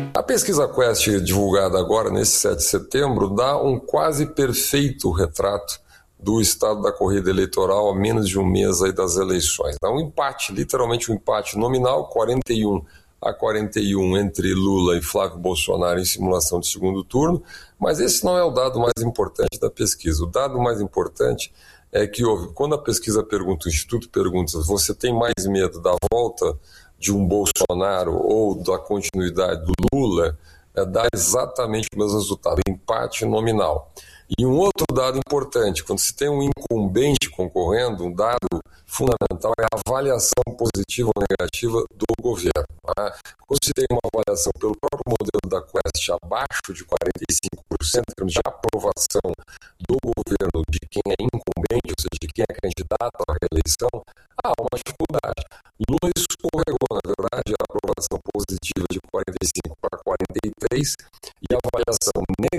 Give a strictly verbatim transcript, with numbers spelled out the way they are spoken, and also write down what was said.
A pesquisa Quest, divulgada agora, nesse sete de setembro, dá um quase perfeito retrato do estado da corrida eleitoral a menos de um mês aí das eleições. Dá um empate, literalmente um empate nominal, quarenta e um a quarenta e um entre Lula e Flávio Bolsonaro em simulação de segundo turno, mas esse não é o dado mais importante da pesquisa. O dado mais importante é que houve, quando a pesquisa pergunta, o Instituto pergunta, você tem mais medo da volta de um Bolsonaro ou da continuidade do Lula, é, dá exatamente o mesmo resultado, empate nominal. E um outro dado importante, quando se tem um incumbente concorrendo, um dado fundamental é a avaliação positiva ou negativa do governo. Tá? Quando se tem uma avaliação pelo próprio modelo da Quest abaixo de quarenta e cinco por cento, em termos de aprovação do governo de quem é incumbente, ou seja, de quem é candidato à reeleição, há uma dificuldade. Lula escorregou, na verdade, a aprovação positiva de quarenta e cinco para quarenta e três e a avaliação negativa